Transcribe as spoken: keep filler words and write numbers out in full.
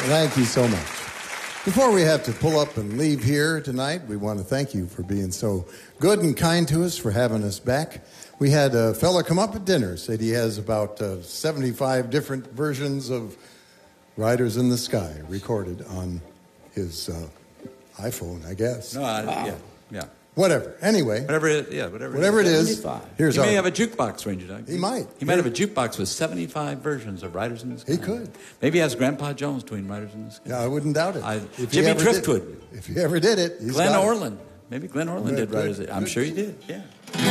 Thank you so much. Before we have to pull up and leave here tonight, we want to thank you for being so good and kind to us, for having us back. We had a fella come up at dinner, said he has about uh, seventy-five different versions of Riders in the Sky recorded on his uh, iPhone, I guess. No, I, Wow. yeah, yeah. Whatever. Anyway. Whatever it, yeah, whatever, Whatever it is. seventy-five. Here's He our, may have a jukebox, Ranger Doug. He might. He might have a jukebox with seventy-five versions of Riders in the Sky. He could. Maybe he has Grandpa Jones doing Riders in the Sky. Yeah, I wouldn't doubt it. I, If he Jimmy ever Driftwood. did- If he ever did it, he's Glenn got it. Orland. Maybe Glenn Orland Good, did Riders. good, I'm good. sure he did, yeah.